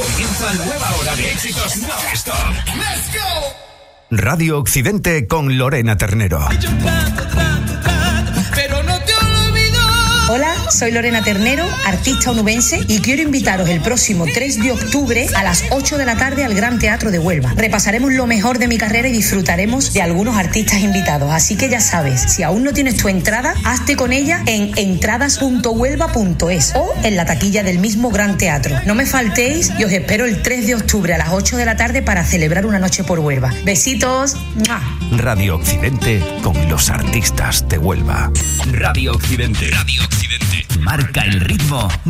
Comienza nueva hora de éxitos non-stop. ¡Let's go! Radio Occidente con Lorena Ternero. Pero no te olvido. Hola, soy Lorena Ternero, artista onubense, y quiero invitaros el próximo 3 de octubre a las 8 de la tarde al Gran Teatro de Huelva. Repasaremos lo mejor de mi carrera y disfrutaremos de algunos artistas invitados. Así que ya sabes, si aún no tienes tu entrada, hazte con ella en entradas.huelva.es o en la taquilla del mismo Gran Teatro. No me faltéis y os espero el 3 de octubre a las 8 de la tarde para celebrar una noche por Huelva. Besitos. ¡Mua! Radio Occidente con los artistas de Huelva. Radio Occidente. Radio Occidente. Marca el ritmo,